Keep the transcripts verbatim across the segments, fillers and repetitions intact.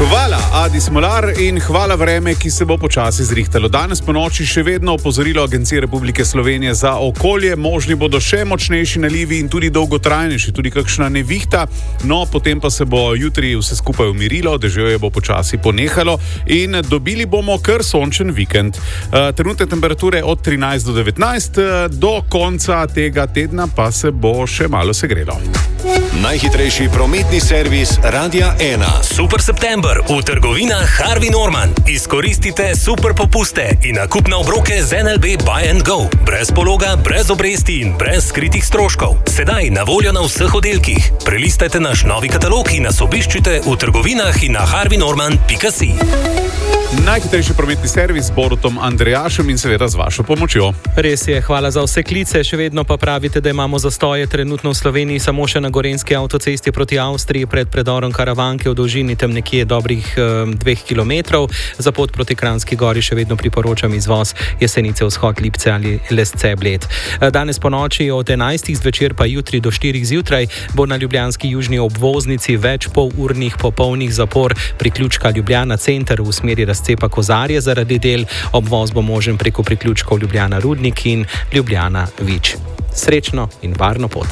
Hvala, Adi Smolar, in hvala vreme, ki se bo počasi zrihtalo. Danes po noči še vedno opozorilo Agencije Republike Slovenije za okolje. Možni bodo še močnejši nalivi in tudi dolgotrajnejši, tudi kakšna nevihta. No, potem pa se bo jutri vse skupaj umirilo, deževje bo počasi ponehalo in dobili bomo kar sončen vikend. Uh, trenutne temperature od trinajst do devetnajst, uh, do konca tega tedna pa se bo še malo segrelo. Najhitrejši prometni servis Radia ena. Super september v trgovinah Harvey Norman. Izkoristite super popuste in nakupne obroke z N L B Buy and Go. Brez pologa, brez obresti in brez skritih stroškov. Sedaj na voljo na vseh oddelkih. Prelistajte naš novi katalog in nas obiščite v trgovinah in na harvey norman pika si. Najhitrejši prometni servis s Borutom Andrejašem in seveda z vašo pomočjo. Res je, hvala za vse klice. Še vedno pa pravite, da imamo zastoje trenutno v Sloveniji samo še na Gorenjski avtocesti proti Avstriji pred predorom Karavanke v dolžini tam nekje dobrih um, dveh kilometrov. Za pot proti Kranjski Gori še vedno priporočam izvoz Jesenice vzhod Lipce ali Lesce Bled. Danes po noči od enajstih zvečer pa jutri do štirih zjutraj bo na ljubljanski južni obvoznici več polurnih popolnih zapor priključka Ljubljana center v smeri razcepa Kozarje zaradi del. Obvoz bo možen preko priključkov Ljubljana Rudnik in Ljubljana Vič. Srečno in varno pot.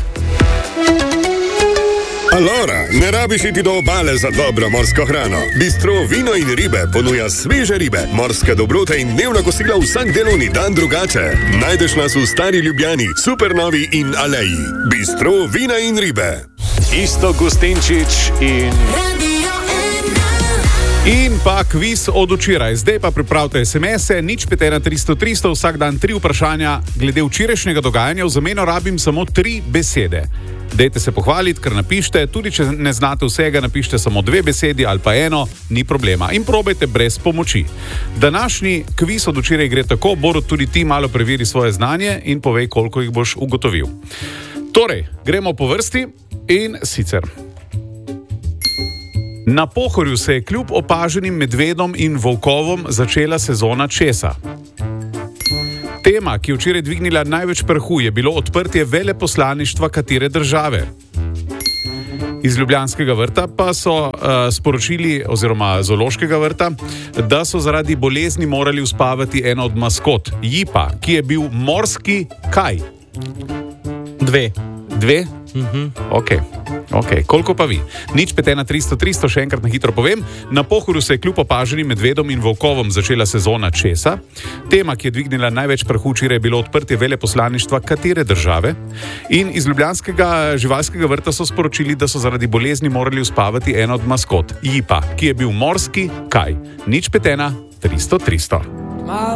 Alora, ne rabiš iti do obale za dobro morsko hrano. Bistro Vino in ribe ponuja sveže ribe, morske dobrote in dnevna kosila vsak delovni dan drugače. Najdeš nas v Stari Ljubljani, Supernovi in Aleji. Bistro Vina in ribe. Isto Gustinčič in... In pa kviz od včeraj. Zdaj pa pripravite es em ese, nič pet ena tristo tristo, vsak dan tri vprašanja. Glede včerajšnjega dogajanja v zameno rabim samo tri besede. Dejte se pohvaliti, ker napište, tudi če ne znate vsega, napište samo dve besedi ali pa eno, ni problema. In probajte brez pomoči. Današnji kviz od včeraj gre tako, Borut, tudi ti malo preveri svoje znanje in povej, koliko jih boš ugotovil. Torej, gremo po vrsti in sicer... Na Pohorju se je kljub opaženim medvedom in volkovom začela sezona česa. Tema, ki je včeraj dvignila največ prahu, je bilo odprtje veleposlaništva katere države. Iz Ljubljanskega vrta pa so uh, sporočili, oziroma zoološkega vrta, da so zaradi bolezni morali uspavati eno od maskot, jipa, ki je bil morski kaj? Dve. Dve? Mhm. Ok. Ok, koliko pa vi? Nič pet ena tristo tristo, še enkrat na hitro povem. Na Pohorju se je kljub opaženim medvedom in volkovom začela sezona česa. Tema, ki je dvignila največ prahu včeraj, je bilo odprtje veleposlaništva katere države. In iz Ljubljanskega živalskega vrta so sporočili, da so zaradi bolezni morali uspavati eno od maskot, jipa, ki je bil morski kaj? Nič pet ena tristo tristo.